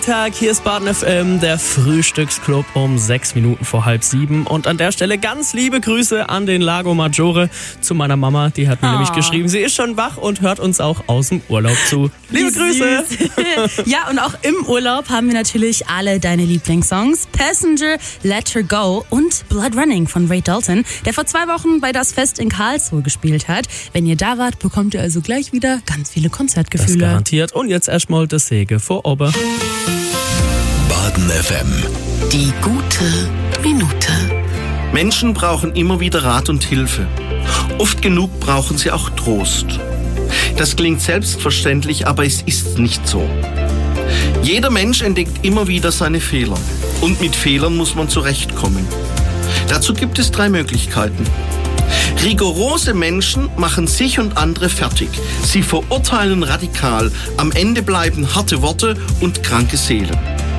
Tag, hier ist Baden FM, der Frühstücksclub um 6 Minuten vor 6:30. Und an der Stelle ganz liebe Grüße an den Lago Maggiore zu meiner Mama. Die hat mir nämlich geschrieben, sie ist schon wach und hört uns auch aus dem Urlaub zu. Liebe Grüße! Ja, und auch im Urlaub haben wir natürlich alle deine Lieblingssongs. Passenger, Let Her Go und Blood Running von Ray Dalton, der vor 2 Wochen bei Das Fest in Karlsruhe gespielt hat. Wenn ihr da wart, bekommt ihr also gleich wieder ganz viele Konzertgefühle. Das garantiert. Und jetzt erstmal das Säge vor Ober. Baden FM. Die gute Minute. Menschen brauchen immer wieder Rat und Hilfe. Oft genug brauchen sie auch Trost. Das klingt selbstverständlich, aber es ist nicht so. Jeder Mensch entdeckt immer wieder seine Fehler. Und mit Fehlern muss man zurechtkommen. Dazu gibt es 3 Möglichkeiten. Rigorose Menschen machen sich und andere fertig. Sie verurteilen radikal. Am Ende bleiben harte Worte und kranke Seelen.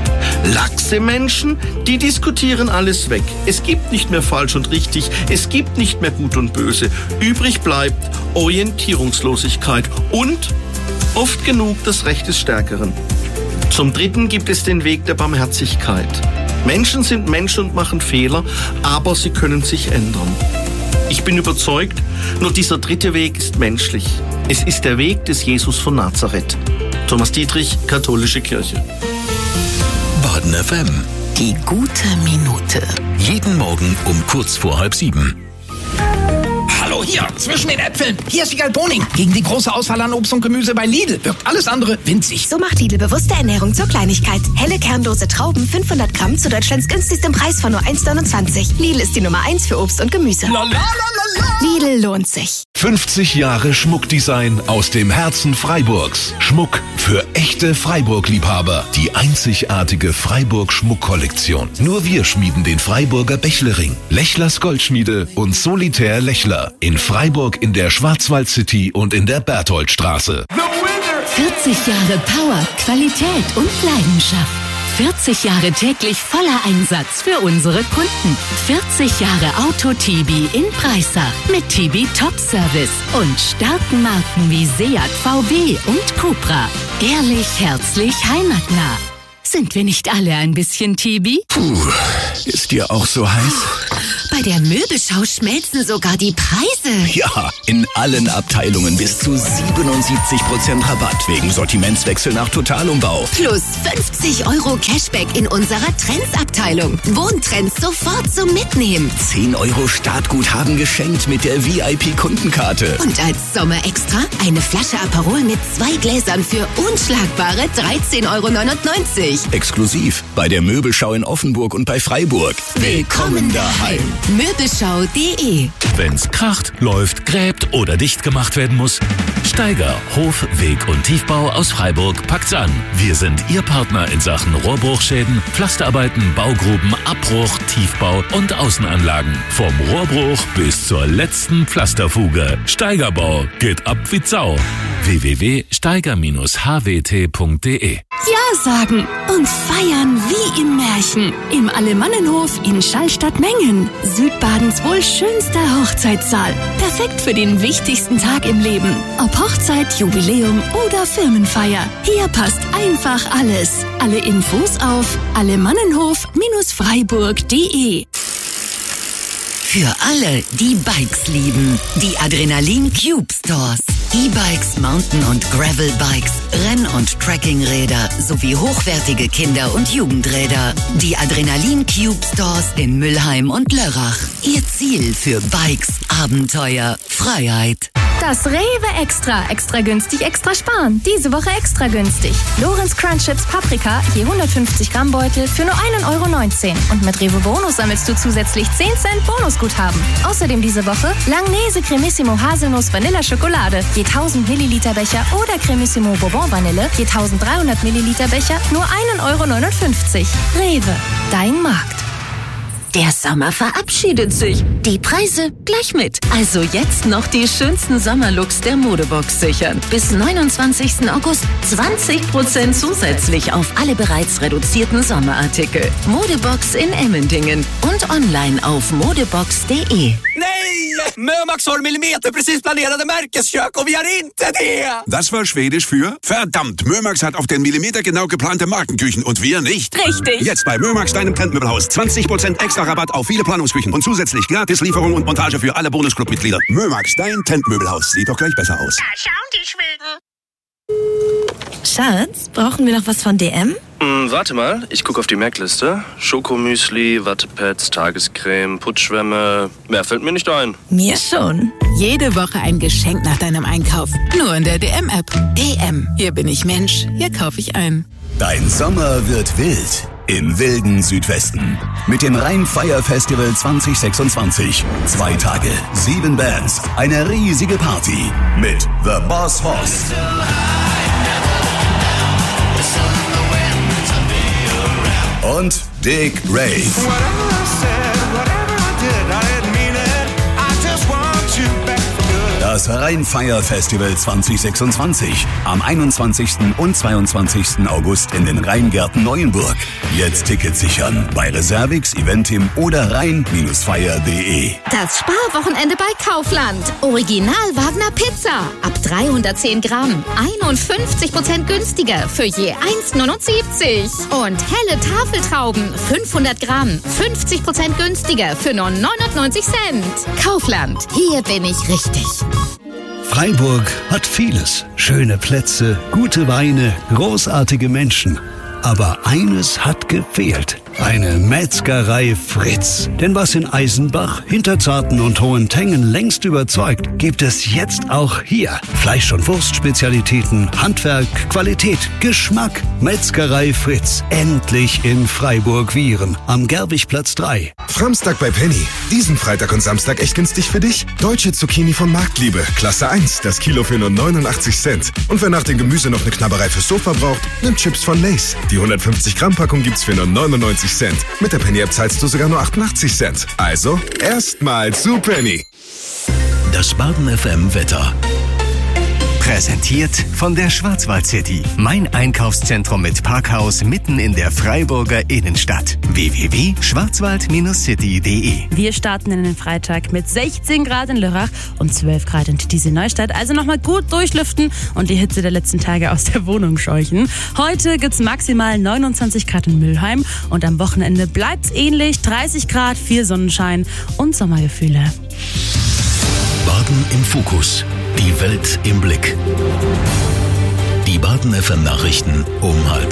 Laxe Menschen, die diskutieren alles weg. Es gibt nicht mehr falsch und richtig, es gibt nicht mehr gut und böse. Übrig bleibt Orientierungslosigkeit und oft genug das Recht des Stärkeren. Zum 3. gibt es den Weg der Barmherzigkeit. Menschen sind Menschen und machen Fehler, aber sie können sich ändern. Ich bin überzeugt, nur dieser 3. Weg ist menschlich. Es ist der Weg des Jesus von Nazareth. Thomas Dietrich, Katholische Kirche. Baden FM. Die gute Minute. Jeden Morgen um kurz vor 6:30. Hallo, hier, zwischen den Äpfeln. Hier ist Wiegald Boning. Gegen die große Auswahl an Obst und Gemüse bei Lidl wirkt alles andere winzig. So macht Lidl bewusste Ernährung zur Kleinigkeit. Helle, kernlose Trauben, 500 Gramm zu Deutschlands günstigstem Preis von nur 1,29. Lidl ist die Nummer 1 für Obst und Gemüse. Lidl lohnt sich. 50 Jahre Schmuckdesign aus dem Herzen Freiburgs. Schmuck für echte Freiburg-Liebhaber. Die einzigartige Freiburg-Schmuckkollektion. Nur wir schmieden den Freiburger Bächlering, Lechlers Goldschmiede und Solitär Lechler. In Freiburg in der Schwarzwald City und in der Bertholdstraße. 40 Jahre Power, Qualität und Leidenschaft. 40 Jahre täglich voller Einsatz für unsere Kunden. 40 Jahre Auto-Tibi in Breisach mit Tibi Top Service und starken Marken wie Seat, VW und Cupra. Ehrlich, herzlich, heimatnah. Sind wir nicht alle ein bisschen Tibi? Puh, ist dir auch so heiß? Bei der Möbelschau schmelzen sogar die Preise. Ja, in allen Abteilungen bis zu 77% Rabatt wegen Sortimentswechsel nach Totalumbau. Plus 50 € Cashback in unserer Trendsabteilung. Wohntrends sofort zum Mitnehmen. 10 € Startguthaben geschenkt mit der VIP-Kundenkarte. Und als Sommerextra eine Flasche Aperol mit 2 Gläsern für unschlagbare 13,99 €. Exklusiv bei der Möbelschau in Offenburg und bei Freiburg. Willkommen daheim. Möbelschau.de. Wenn's kracht, läuft, gräbt oder dicht gemacht werden muss, Steiger, Hof, Weg und Tiefbau aus Freiburg packt's an. Wir sind Ihr Partner in Sachen Rohrbruchschäden, Pflasterarbeiten, Baugruben, Abbruch, Tiefbau und Außenanlagen. Vom Rohrbruch bis zur letzten Pflasterfuge. Steigerbau geht ab wie Sau. www.steiger-hwt.de. Ja sagen und feiern wie im Märchen. Im Alemannenhof in Schallstadt-Mengen. Südbadens wohl schönster Hochzeitssaal. Perfekt für den wichtigsten Tag im Leben. Ob Hochzeit, Jubiläum oder Firmenfeier. Hier passt einfach alles. Alle Infos auf alemannenhof-freiburg.de. Für alle, die Bikes lieben. Die Adrenalin Cube Stores. E-Bikes, Mountain- und Gravel-Bikes, Renn- und Trekkingräder sowie hochwertige Kinder- und Jugendräder. Die Adrenalin Cube Stores in Mülheim und Lörrach. Ihr Ziel für Bikes, Abenteuer, Freiheit. Das Rewe Extra. Extra günstig, extra sparen. Diese Woche extra günstig. Lorenz Crunch Chips Paprika, je 150 Gramm Beutel für nur 1,19 €. Und mit Rewe Bonus sammelst du zusätzlich 10 Cent Bonusguthaben. Außerdem diese Woche Langnese Cremissimo Haselnuss Vanilla Schokolade, je 1000 Milliliter Becher oder Cremissimo Bourbon Vanille, je 1300 Milliliter Becher, nur 1,59 €. Rewe, dein Markt. Der Sommer verabschiedet sich. Die Preise gleich mit. Also jetzt noch die schönsten Sommerlooks der Modebox sichern. Bis 29. August 20% zusätzlich auf alle bereits reduzierten Sommerartikel. Modebox in Emmendingen und online auf modebox.de. Nej! Mömax har millimeterprecis planerade Märkeskök och vi har inte det! Das war Schwedisch für verdammt, Mömax hat auf den Millimeter genau geplante Markenküchen und wir nicht. Richtig. Jetzt bei Mömax, deinem Trendmöbelhaus. 20% extra Rabatt auf viele Planungsküchen und zusätzlich Gratislieferung und Montage für alle Bonusclub-Mitglieder. Mömax, dein Trendmöbelhaus. Sieht doch gleich besser aus. Da schauen die Schweden. Schatz, brauchen wir noch was von DM? Warte mal, ich gucke auf die Merkliste. Schokomüsli, Wattepads, Tagescreme, Putzschwämme. Mehr fällt mir nicht ein. Mir schon. Jede Woche ein Geschenk nach deinem Einkauf. Nur in der DM-App. DM. Hier bin ich Mensch. Hier kaufe ich ein. Dein Sommer wird wild. Im wilden Südwesten. Mit dem Rhein-Fire-Festival 2026. 2 Tage, 7 Bands, eine riesige Party. Mit The Boss Hoss. Und Dick Rave. Das Rhein-Fire Festival 2026. Am 21. und 22. August in den Rheingärten Neuenburg. Jetzt Tickets sichern bei Reservix, Eventim oder rhein-fire.de. Das Sparwochenende bei Kaufland. Original Wagner Pizza. Ab 310 Gramm. 51% günstiger für je 1,79. Und helle Tafeltrauben. 500 Gramm. 50% günstiger für nur 99 Cent. Kaufland. Hier bin ich richtig. Freiburg hat vieles. Schöne Plätze, gute Weine, großartige Menschen. Aber eines hat gefehlt. Eine Metzgerei Fritz. Denn was in Eisenbach, Hinterzarten und Hohentengen längst überzeugt, gibt es jetzt auch hier. Fleisch- und Wurstspezialitäten, Handwerk, Qualität, Geschmack. Metzgerei Fritz. Endlich in Freiburg-Wihren. Am Gerwigplatz 3. Framstag bei Penny. Diesen Freitag und Samstag echt günstig für dich. Deutsche Zucchini von Marktliebe. Klasse 1. Das Kilo für nur 89 Cent. Und wer nach dem Gemüse noch eine Knabberei fürs Sofa braucht, nimmt Chips von Lay's. Die 150 Gramm Packung gibt's für nur 99 Cent. Mit der Penny-App zahlst du sogar nur 88 Cent. Also, erstmal zu Penny. Das Baden FM Wetter. Präsentiert von der Schwarzwald City. Mein Einkaufszentrum mit Parkhaus mitten in der Freiburger Innenstadt. www.schwarzwald-city.de. Wir starten in den Freitag mit 16 Grad in Lörrach und 12 Grad in Titisee-Neustadt. Also nochmal gut durchlüften und die Hitze der letzten Tage aus der Wohnung scheuchen. Heute gibt's maximal 29 Grad in Mülheim und am Wochenende bleibt's ähnlich. 30 Grad, viel Sonnenschein und Sommergefühle. Baden im Fokus. Die Welt im Blick. Die Baden FM Nachrichten um 12:30.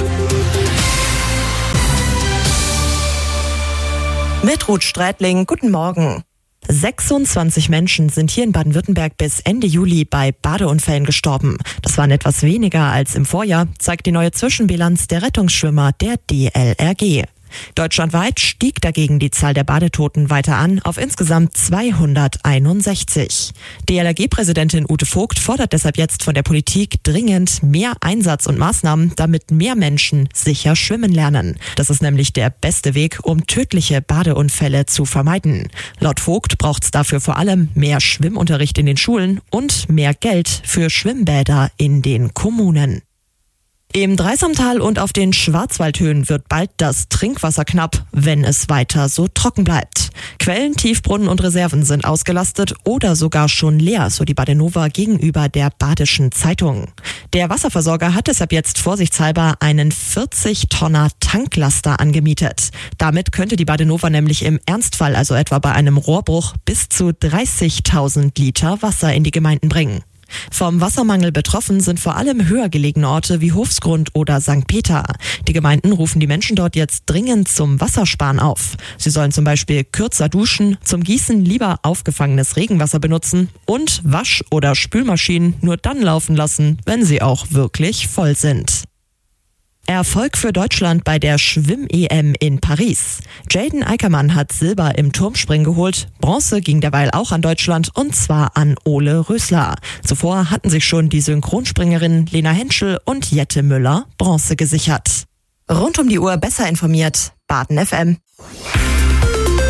Mit Ruth Strätling, guten Morgen. 26 Menschen sind hier in Baden-Württemberg bis Ende Juli bei Badeunfällen gestorben. Das waren etwas weniger als im Vorjahr, zeigt die neue Zwischenbilanz der Rettungsschwimmer der DLRG. Deutschlandweit stieg dagegen die Zahl der Badetoten weiter an auf insgesamt 261. DLRG-Präsidentin Ute Vogt fordert deshalb jetzt von der Politik dringend mehr Einsatz und Maßnahmen, damit mehr Menschen sicher schwimmen lernen. Das ist nämlich der beste Weg, um tödliche Badeunfälle zu vermeiden. Laut Vogt braucht es dafür vor allem mehr Schwimmunterricht in den Schulen und mehr Geld für Schwimmbäder in den Kommunen. Im Dreisamtal und auf den Schwarzwaldhöhen wird bald das Trinkwasser knapp, wenn es weiter so trocken bleibt. Quellen, Tiefbrunnen und Reserven sind ausgelastet oder sogar schon leer, so die Badenova gegenüber der Badischen Zeitung. Der Wasserversorger hat deshalb jetzt vorsichtshalber einen 40-Tonner Tanklaster angemietet. Damit könnte die Badenova nämlich im Ernstfall, also etwa bei einem Rohrbruch, bis zu 30.000 Liter Wasser in die Gemeinden bringen. Vom Wassermangel betroffen sind vor allem höher gelegene Orte wie Hofsgrund oder St. Peter. Die Gemeinden rufen die Menschen dort jetzt dringend zum Wassersparen auf. Sie sollen zum Beispiel kürzer duschen, zum Gießen lieber aufgefangenes Regenwasser benutzen und Wasch- oder Spülmaschinen nur dann laufen lassen, wenn sie auch wirklich voll sind. Erfolg für Deutschland bei der Schwimm-EM in Paris. Jaden Eickermann hat Silber im Turmspringen geholt. Bronze ging derweil auch an Deutschland und zwar an Ole Rösler. Zuvor hatten sich schon die Synchronspringerinnen Lena Henschel und Jette Müller Bronze gesichert. Rund um die Uhr besser informiert. Baden FM.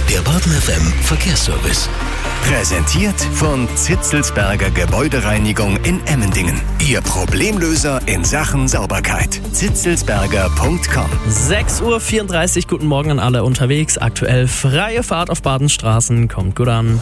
Der Baden FM Verkehrsservice. Präsentiert von Zitzelsberger Gebäudereinigung in Emmendingen. Ihr Problemlöser in Sachen Sauberkeit. zitzelsberger.com. 6:34 Uhr, guten Morgen an alle unterwegs. Aktuell freie Fahrt auf Badenstraßen, kommt gut an.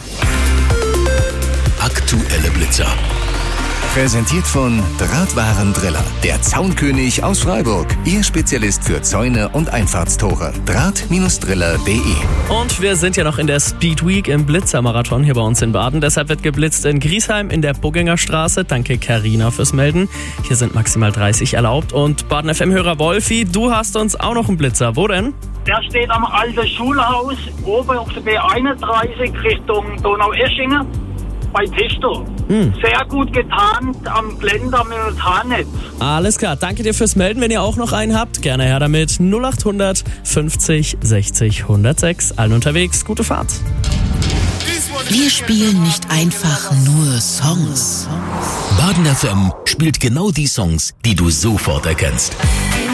Aktuelle Blitzer. Präsentiert von Drahtwarendriller, der Zaunkönig aus Freiburg. Ihr Spezialist für Zäune und Einfahrtstore. Draht-driller.de. Und wir sind ja noch in der Speed Week im Blitzermarathon hier bei uns in Baden. Deshalb wird geblitzt in Griesheim in der Bugginger Straße. Danke Carina fürs Melden. Hier sind maximal 30 erlaubt. Und Baden FM-Hörer Wolfi, du hast uns auch noch einen Blitzer. Wo denn? Der steht am alten Schulhaus, oben auf der B31 Richtung Donaueschingen. Bei Tischl. Sehr gut getarnt am Geländer mit dem Tarnnetz. Alles klar, danke dir fürs Melden. Wenn ihr auch noch einen habt, gerne her damit. 0800 50 60 106. Allen unterwegs, gute Fahrt. Wir spielen nicht einfach nur Songs. Baden FM spielt genau die Songs, die du sofort erkennst.